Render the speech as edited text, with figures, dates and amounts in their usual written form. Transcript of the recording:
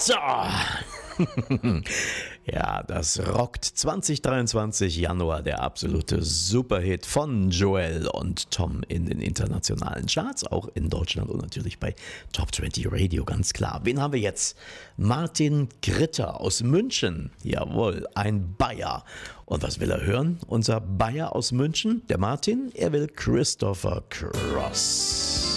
So. Ja, das rockt 2023 Januar, der absolute Superhit von Joel und Tom in den internationalen Charts, auch in Deutschland und natürlich bei Top 20 Radio, ganz klar. Wen haben wir jetzt? Martin Gritter aus München. Jawohl, ein Bayer. Und was will er hören? Unser Bayer aus München, der Martin, er will Christopher Cross.